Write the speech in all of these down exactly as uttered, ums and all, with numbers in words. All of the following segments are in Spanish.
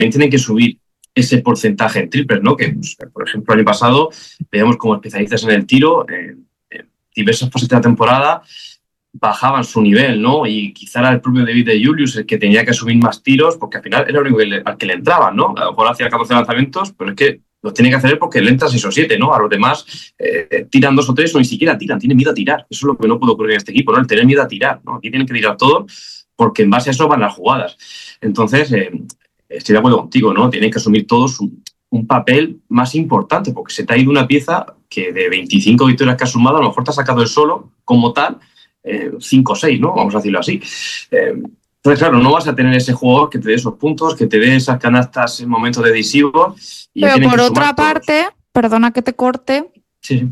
también tienen que subir ese porcentaje en triples, ¿no? Que, pues, por ejemplo, el año pasado veíamos como especialistas en el tiro, en, en diversas fases de la temporada, bajaban su nivel, ¿no? Y quizá era el propio David de Julius el que tenía que asumir más tiros, porque al final era el único que le, al que le entraban, ¿no? A lo mejor hacía catorce lanzamientos, pero es que los tiene que hacer porque le entran seis o siete, ¿no? A los demás eh, tiran dos o tres o ni siquiera tiran, tienen miedo a tirar. Eso es lo que no puede ocurrir en este equipo, ¿no? El tener miedo a tirar, ¿no? Aquí tienen que tirar todos porque en base a eso van las jugadas. Entonces, eh, estoy de acuerdo contigo, ¿no? Tienen que asumir todos un, un papel más importante, porque se te ha ido una pieza que de veinticinco victorias que has sumado, a lo mejor te ha sacado el solo como tal cinco o seis, ¿no? Vamos a decirlo así. Eh, entonces, claro, no vas a tener ese jugador que te dé esos puntos, que te dé esas canastas en momentos decisivos. Y pero por otra parte, todos. Perdona que te corte, sí.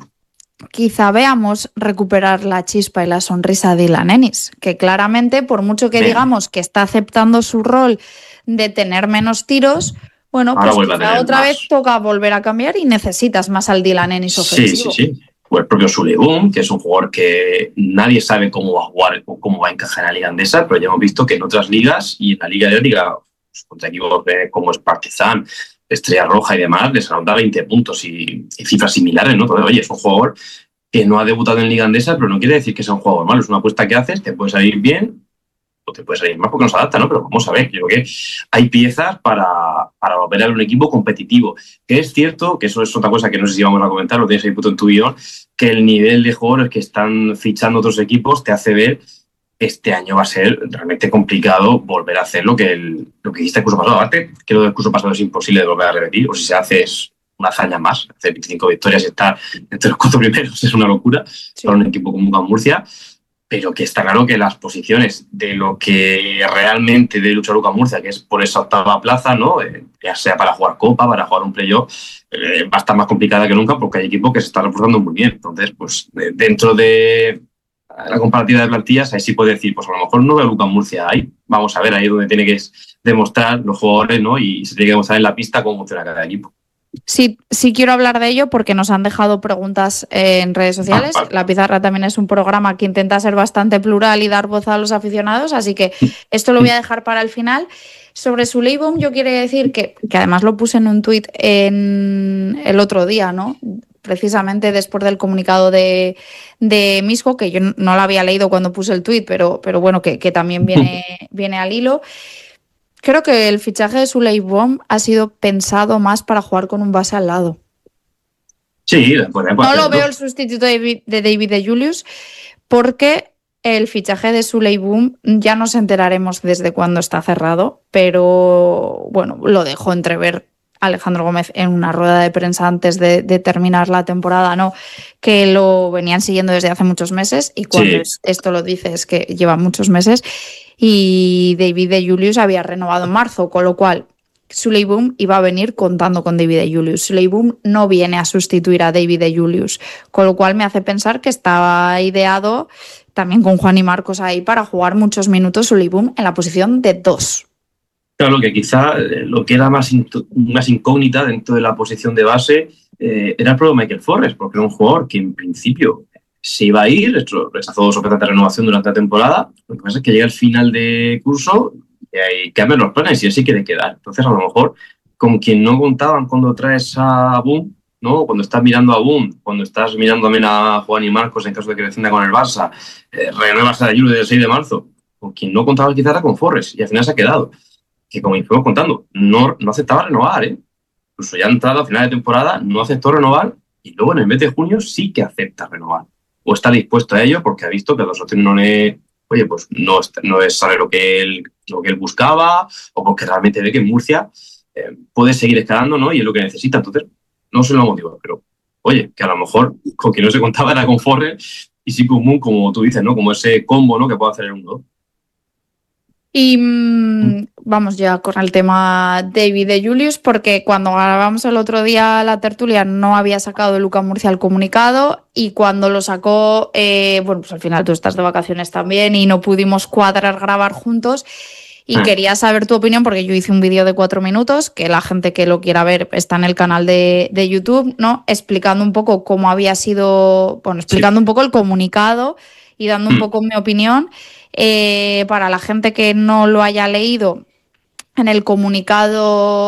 quizá veamos recuperar la chispa y la sonrisa de Dylan Ennis, que claramente, por mucho que Bien. digamos que está aceptando su rol de tener menos tiros, bueno, Ahora pues quizá otra más. vez toca volver a cambiar y necesitas más al Dylan Ennis ofensivo. Sí, sí, sí. O el propio Sully Boom, que es un jugador que nadie sabe cómo va a jugar o cómo va a encajar en la liga andesa, pero ya hemos visto que en otras ligas y en la liga de la liga, pues, contra equipos como es Partizan, Estrella Roja y demás, les anota veinte puntos y, y cifras similares, ¿no? Entonces, oye, es un jugador que no ha debutado en liga andesa, pero no quiere decir que sea un jugador malo, es una apuesta que haces, te puede salir bien o te puede salir mal porque no se adapta, ¿no? Pero vamos a ver, yo creo que hay piezas para, para volver a ver un equipo competitivo. Que es cierto, que eso es otra cosa que no sé si vamos a comentar, lo tienes ahí puto en tu guión, que el nivel de jugadores que están fichando otros equipos te hace ver que este año va a ser realmente complicado volver a hacer lo que, el, lo que hiciste el curso pasado. Aparte, que lo del curso pasado es imposible de volver a repetir, o si se hace es una hazaña más, hacer veinticinco victorias y estar entre los cuatro primeros es una locura sí. para un equipo como Can Murcia. Pero que está claro que las posiciones de lo que realmente de luchar Lucas Murcia, que es por esa octava plaza, ¿no? Eh, ya sea para jugar Copa, para jugar un playoff, eh, va a estar más complicada que nunca porque hay equipos que se están reforzando muy bien. Entonces, pues de, dentro de la comparativa de plantillas, ahí sí puede decir, pues a lo mejor no veo a Lucas Murcia ahí. Vamos a ver ahí donde tiene que demostrar los jugadores, ¿no? Y se tiene que demostrar en la pista cómo funciona cada equipo. Sí, sí quiero hablar de ello porque nos han dejado preguntas eh, en redes sociales. Ah, vale. La Pizarra también es un programa que intenta ser bastante plural y dar voz a los aficionados, así que esto lo voy a dejar para el final. Sobre Sully Boom, yo quiero decir que, que además lo puse en un tuit en el otro día, ¿no? Precisamente después del comunicado de, de Misco, que yo no lo había leído cuando puse el tuit, pero, pero bueno, que, que también viene, viene al hilo. Creo que el fichaje de Sully Boom ha sido pensado más para jugar con un base al lado. Sí, podemos No lo veo el sustituto de David de Julius, porque el fichaje de Sully Boom ya nos enteraremos desde cuándo está cerrado, pero bueno, lo dejó entrever Alejandro Gómez en una rueda de prensa antes de, de terminar la temporada, ¿no? Que lo venían siguiendo desde hace muchos meses y cuando sí. esto lo dice es que lleva muchos meses. Y David de Julius había renovado en marzo, con lo cual Sully Boom iba a venir contando con David de Julius. Sully Boom no viene a sustituir a David de Julius, con lo cual me hace pensar que estaba ideado también con Juan y Marcos ahí para jugar muchos minutos Sully Boom en la posición de dos. Claro, que quizá lo que era más, más incógnita dentro de la posición de base eh, era el propio Michael Forrest, porque era un jugador que en principio se iba a ir, rechazó dos ofertas de renovación durante la temporada. Lo que pasa es que llega el final de curso y hay cambian los planes y él sí quiere quedar. Entonces, a lo mejor, con quien no contaban cuando traes a Boom, ¿no? Cuando estás mirando a Boom, cuando estás mirando también a Juan y Marcos en caso de que descienda con el Barça, eh, renuevas a Julio del seis de marzo, con quien no contaba quizá era con Forrest y al final se ha quedado. Que como fuimos contando, no, no aceptaba renovar, ¿eh? Incluso ya ha entrado a final de temporada, no aceptó renovar y luego en el mes de junio sí que acepta renovar. O está dispuesto a ello porque ha visto que a los otros no le... Oye, pues no, no es saber lo que él, lo que él buscaba o porque realmente ve que en Murcia eh, puede seguir escalando, ¿no? Y es lo que necesita. Entonces, no sé lo motivo, pero oye, que a lo mejor con quien no se contaba era con Forrest y sí con Moon, como tú dices, ¿no? Como ese combo, ¿no? Que puede hacer el uno. Y mmm, vamos ya con el tema David de Julius, porque cuando grabamos el otro día la tertulia no había sacado Lucas Murcia el comunicado y cuando lo sacó, eh, bueno, pues al final tú estás de vacaciones también y no pudimos cuadrar grabar juntos y ah. quería saber tu opinión porque yo hice un vídeo de cuatro minutos, que la gente que lo quiera ver está en el canal de, de YouTube, ¿no? Explicando un poco cómo había sido, bueno, explicando sí. un poco el comunicado y dando un poco mi opinión. Eh, para la gente que no lo haya leído, en el comunicado